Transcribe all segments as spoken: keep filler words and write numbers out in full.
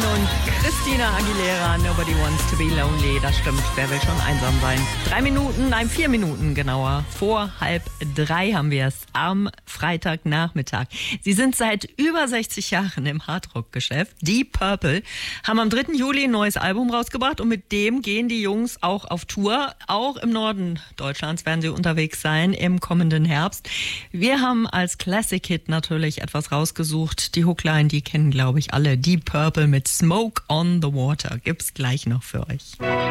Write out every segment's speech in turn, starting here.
und Christina Aguilera, Nobody Wants to Be Lonely. Das stimmt, wer will schon einsam sein? Drei Minuten, nein, vier Minuten genauer. Vor halb drei haben wir es am Freitagnachmittag. Sie sind seit über sechzig Jahren im Hardrock-Geschäft. Deep Purple haben am dritten Juli ein neues Album rausgebracht und mit dem gehen die Jungs auch auf Tour. Auch im Norden Deutschlands werden sie unterwegs sein im kommenden Herbst. Wir haben als Classic-Hit natürlich etwas rausgesucht. Die Hookline, die kennen, glaube ich, alle. Deep Purple mit Smoke on the Water. Gibt's gleich noch für euch.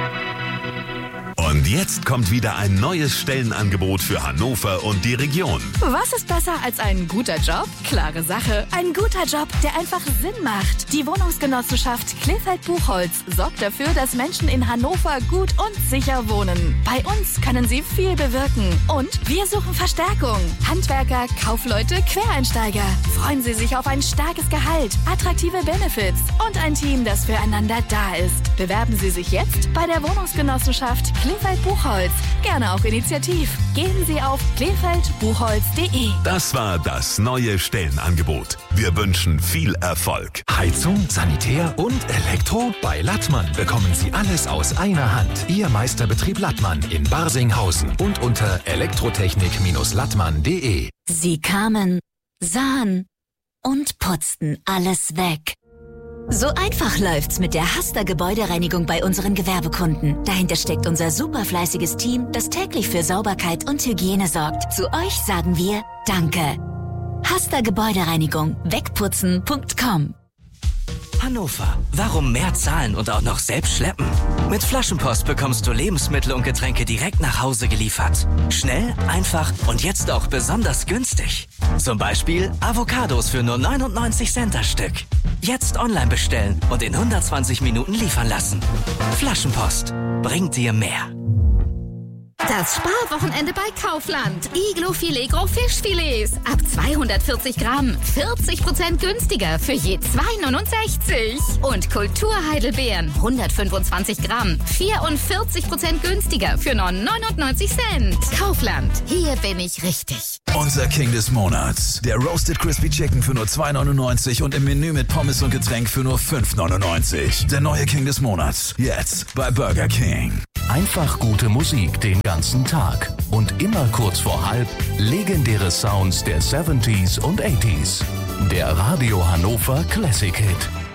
Und jetzt kommt wieder ein neues Stellenangebot für Hannover und die Region. Was ist besser als ein guter Job? Klare Sache. Ein guter Job, der einfach Sinn macht. Die Wohnungsgenossenschaft Krefeld-Buchholz sorgt dafür, dass Menschen in Hannover gut und sicher wohnen. Bei uns können sie viel bewirken. Und wir suchen Verstärkung. Handwerker, Kaufleute, Quereinsteiger. Freuen Sie sich auf ein starkes Gehalt, attraktive Benefits und ein Team, das füreinander da ist. Bewerben Sie sich jetzt bei der Wohnungsgenossenschaft Krefeld-Buchholz. Gerne auch initiativ. Gehen Sie auf krefeld buchholz punkt de. Das war das neue Stellenangebot. Wir wünschen viel Erfolg. Heizung, Sanitär und Elektro? Bei Lattmann bekommen Sie alles aus einer Hand. Ihr Meisterbetrieb Lattmann in Barsinghausen und unter elektrotechnik Lattmann punkt de. Sie kamen, sahen und putzten alles weg. So einfach läuft's mit der Hasta Gebäudereinigung bei unseren Gewerbekunden. Dahinter steckt unser superfleißiges Team, das täglich für Sauberkeit und Hygiene sorgt. Zu euch sagen wir Danke. Hasta Gebäudereinigung. Wegputzen punkt com. Hannover. Warum mehr zahlen und auch noch selbst schleppen? Mit Flaschenpost bekommst du Lebensmittel und Getränke direkt nach Hause geliefert. Schnell, einfach und jetzt auch besonders günstig. Zum Beispiel Avocados für nur neunundneunzig Cent das Stück. Jetzt online bestellen und in hundertzwanzig Minuten liefern lassen. Flaschenpost bringt dir mehr. Das Sparwochenende bei Kaufland. Iglo-Filet Gros Fischfilets. Ab zweihundertvierzig Gramm. vierzig Prozent günstiger für je zwei neunundsechzig. Und Kulturheidelbeeren. hundertfünfundzwanzig Gramm. vierundvierzig Prozent günstiger für nur neunundneunzig Cent. Kaufland. Hier bin ich richtig. Unser King des Monats. Der Roasted Crispy Chicken für nur zwei neunundneunzig und im Menü mit Pommes und Getränk für nur fünf neunundneunzig. Der neue King des Monats. Jetzt bei Burger King. Einfach gute Musik den ganzen Tag. Und immer kurz vor halb legendäre Sounds der siebziger und achtziger. Der Radio Hannover Classic Hit.